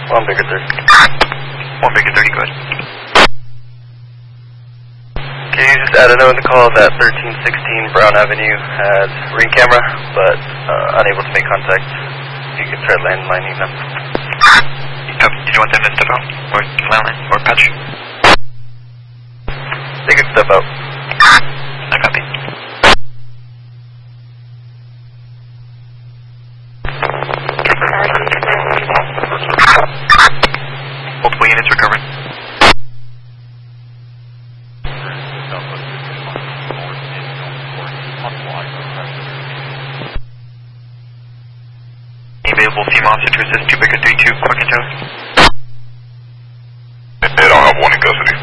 1 Baker 30. 1 Baker 30, go ahead. Can you just add a note in the call that 1316 Brown Avenue has ring camera, but unable to make contact? If you could try landlining them. Did you want them to step out? Or landline? Or patch? They could step out. I copy. Multiple units recovering. Available female officer to assist 2 Baker 32, quick and tow. They don't have one in custody.